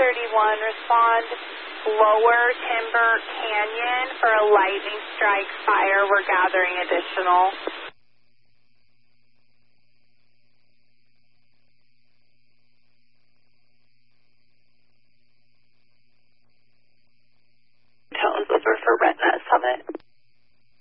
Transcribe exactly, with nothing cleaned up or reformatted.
thirty-one, respond Lower Timber Canyon for a lightning strike fire. We're gathering additional.